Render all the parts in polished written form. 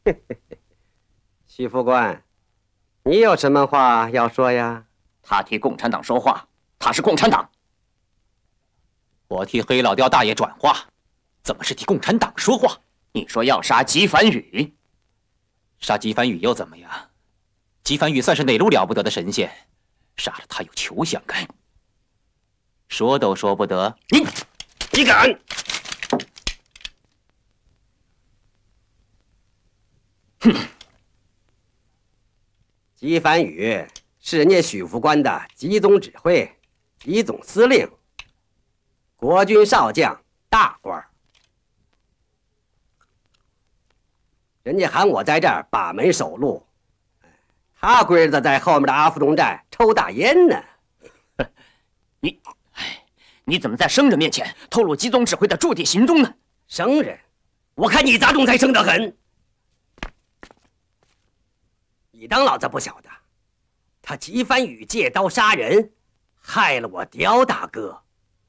徐副官，你有什么话要说呀？ 他替共产党说话，他是共产党。 我替黑老刁大爷转话，怎么是替共产党说话？ 你说要杀纪梵宇， 杀纪梵宇又怎么样？纪梵宇算是哪路了不得的神仙，杀了他有求相干。说都说不得。 你敢！哼！纪梵宇是人家许副官的集总指挥、集总司令、国军少将、大官。人家喊我在这儿把门守路，他龟儿子在后面的阿福东寨抽大烟呢。 你怎么在生人面前透露集总指挥的驻地行踪呢？ 生人，我看你杂种才生得很。你当老子不晓得，他纪梵宇借刀杀人，害了我刁大哥。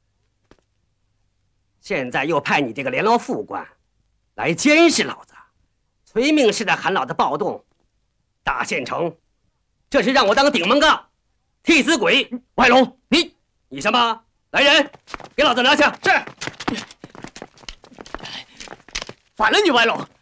现在又派你这个连牢副官来监视老子，催命似的喊老子暴动，大县城，这是让我当顶门杠、替死鬼。 歪龙， 你什么？来人，给老子拿下！是。 反了你歪龙！